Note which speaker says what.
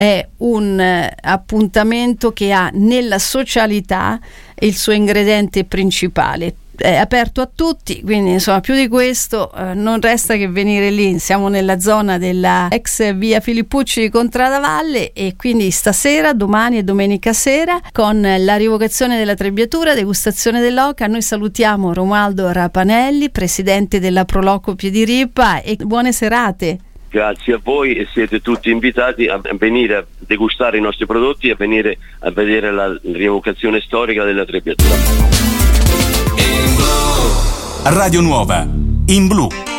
Speaker 1: è un appuntamento che ha nella socialità il suo ingrediente principale. È aperto a tutti, quindi insomma più di questo non resta che venire lì. Siamo nella zona della ex via Filippucci di Contrada e quindi stasera, domani e domenica sera con la rievocazione della trebbiatura, degustazione dell'oca. Noi salutiamo Romualdo Rapanelli, presidente della Proloco Piedirepa, e buone serate.
Speaker 2: Grazie a voi, e siete tutti invitati a venire a degustare i nostri prodotti e a venire a vedere la rievocazione storica della trebbiatura.
Speaker 3: Radio Nuova in blu.